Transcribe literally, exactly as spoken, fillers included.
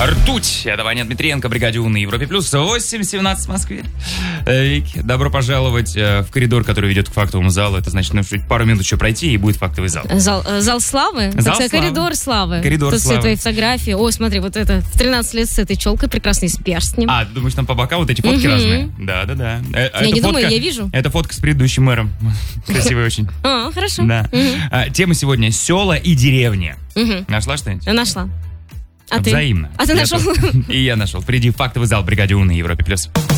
Ртуть. Это Ваня Дмитриенко, бригаде У на Европе Плюс. восемь семнадцать в Москве. Вики, добро пожаловать в коридор, который ведет к фактовому залу. Это значит, нужно пару минут еще пройти, и будет фактовый зал. Зал, зал славы? Зал так, славы. Коридор славы. Коридор Тут славы. все твои фотографии. Ой, смотри, вот это в тринадцать лет с этой челкой прекрасной, с перстнем. А, ты думаешь, там по бокам вот эти фотки Мгм. разные? Да-да-да. Э, Я это не думаю, фотка- я вижу. Это фотка с предыдущим мэром. Красивый очень. А, хорошо. Да. Мгм. А, Тема сегодня села и деревни. Мгм. Нашла что-нибудь? Нашла. А ты? Взаимно. А ты Я нашел? тоже. И я нашел. Впереди фактовый зал бригаде У на Европе Плюс.